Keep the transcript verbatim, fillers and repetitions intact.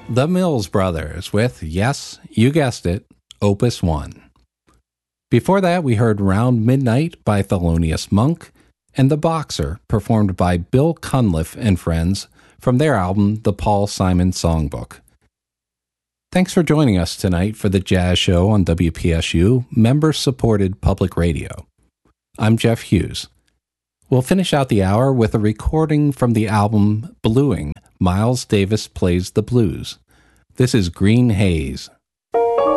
The Mills Brothers with, yes, you guessed it, Opus one. Before that, we heard Round Midnight by Thelonious Monk and The Boxer, performed by Bill Cunliffe and Friends from their album, The Paul Simon Songbook. Thanks for joining us tonight for the Jazz Show on W P S U, member-supported public radio. I'm Jeff Hughes. We'll finish out the hour with a recording from the album Bluing, Miles Davis Plays the Blues. This is Green Haze.